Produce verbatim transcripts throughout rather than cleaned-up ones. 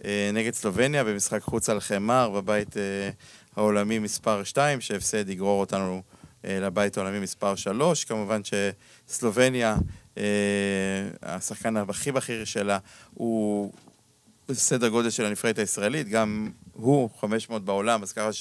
נגד סלובניה, במשחק חוץ על חמר, בבית העולמי מספר שתיים, שהפסד יגרור אותנו לבית העולמי מספר שלוש. כמובן שסלובניה, השחקן הכי בכיר שלה, הוא סדר גודל של הנבחרת הישראלית, גם הוא חמש מאות בעולם, אז ככה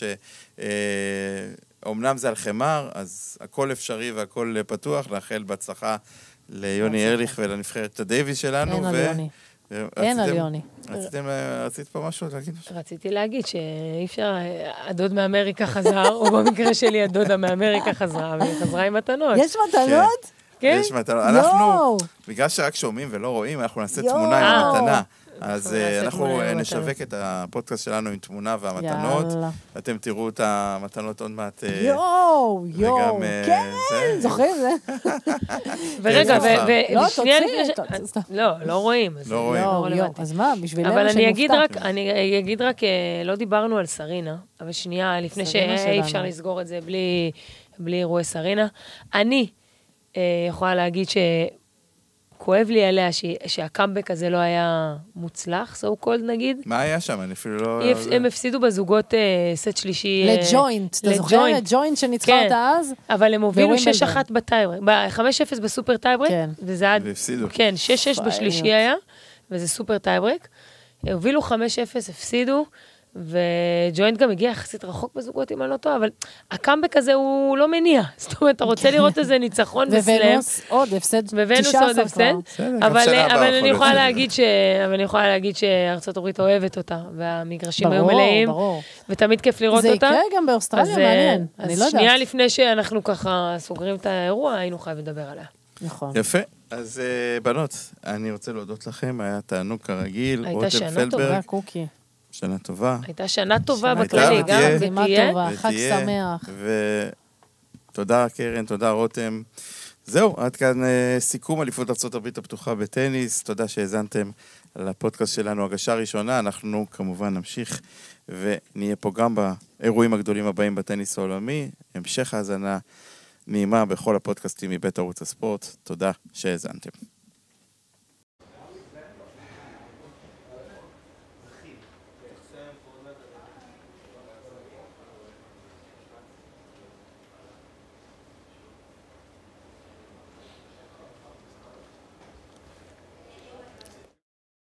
שאומנם זה על חמר, אז הכל אפשרי והכל פתוח, לאחל בהצלחה ליוני ארליך ולנבחרת הדייביס שלנו. אין על יוני. אין על יוני. רצית פה משהו להגיד? רציתי להגיד שאי אפשר, הדוד מאמריקה חזר, או במקרה שלי הדודה מאמריקה חזרה, והיא חזרה עם מתנות. יש מתנות? כן? יש מתנות. אנחנו, בגלל שרק שומעים ולא רואים, אנחנו נעשה תמונה עם מתנה. אז אנחנו נשווק את הפודקאסט שלנו עם תמונה והמתנות. אתם תראו את המתנות עוד מעט. יואו, יואו, כן, זוכרים זה? ורגע, ושנייה לפני ש... לא, לא רואים. לא רואים. אז מה, בשבילנו אבל אני אגיד רק, אני אגיד רק, לא דיברנו על סרינה, אבל שנייה, לפני שאי אפשר לסגור את זה בלי אירועי סרינה. אני יכולה להגיד ש... כואב לי עליה שהקאמבק הזה לא היה מוצלח, so called נגיד. מה היה שם? אני אפילו לא... הם הפסידו בזוגות סט שלישי... לג'וינט, אתה זוכר? לג'וינט שניצחה אותה אז? אבל הם הובילו שש אחת בטייברק, ב-חמש אפס בסופר טייברק, וזה עד... והפסידו. כן, שש שש בשלישי היה, וזה סופר טייברק. הובילו חמש אפס, הפסידו, וג'וינט גם הגיע יחסית רחוק בזוגות, אם אני לא טועה, אבל הקאמבק הזה הוא לא מניע. זאת אומרת, אתה רוצה לראות איזה ניצחון בסלאם. וונוס עוד הפסד, וונוס עוד הפסד. אבל אני יכולה להגיד ש... אבל אני יכולה להגיד שארצות הברית אוהבת אותה, והמגרשים היו מלאים, ותמיד כיף לראות אותה. זה יקרה גם באוסטרליה, מעניין. אני לא יודעת. אז שנייה לפני שאנחנו ככה סוגרים את האירוע, היינו חייבים לדבר עליה. נכון. יפה. אז בנות, אני רוצה להודות לכם, היה תענוג כרגיל. הייתה שנה טובה, קוקי. שנה טובה. הייתה שנה טובה בכללי, גם ותהיה. חג שמח. ותודה קרן, תודה רותם. זהו, עד כאן סיכום אליפות ארצות הברית הפתוחה בטניס. תודה שהאזנתם לפודקאסט שלנו, הגשה ראשונה. אנחנו כמובן נמשיך ונהיה פה גם באירועים הגדולים הבאים בטניס העולמי. המשך האזנה נעימה בכל הפודקאסטים מבית ערוץ הספורט. תודה שהאזנתם.